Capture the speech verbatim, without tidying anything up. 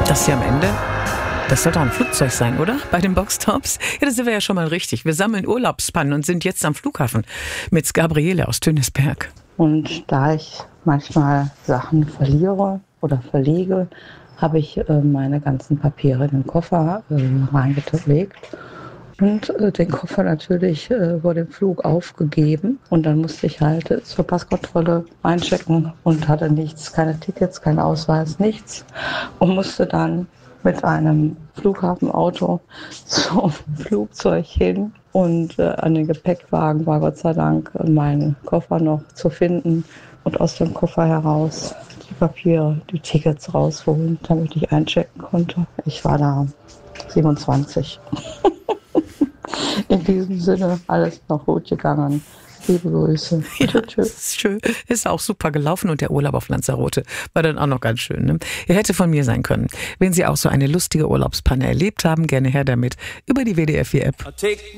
Das hier am Ende, das soll doch ein Flugzeug sein, oder? Bei den Boxtops? Ja, da sind wir ja schon mal richtig. Wir sammeln Urlaubspannen und sind jetzt am Flughafen mit Gabriele aus Tönisberg. Und da ich manchmal Sachen verliere oder verlege, habe ich äh, meine ganzen Papiere in den Koffer äh, reingelegt und äh, den Koffer natürlich äh, vor dem Flug aufgegeben. Und dann musste ich halt äh, zur Passkontrolle einchecken und hatte nichts, keine Tickets, kein Ausweis, nichts. Und musste dann mit einem Flughafenauto zum Flugzeug hin. Und äh, an den Gepäckwagen war Gott sei Dank mein Koffer noch zu finden. Und aus dem Koffer heraus die Papiere, die Tickets rausholen, damit ich einchecken konnte. Ich war da siebenundzwanzig. In diesem Sinne, alles noch gut gegangen. Liebe Grüße. Ja, das ist schön. Ist auch super gelaufen und der Urlaub auf Lanzarote war dann auch noch ganz schön. Ne? Ihr hätte von mir sein können. Wenn Sie auch so eine lustige Urlaubspanne erlebt haben, gerne her damit über die W D R vier App.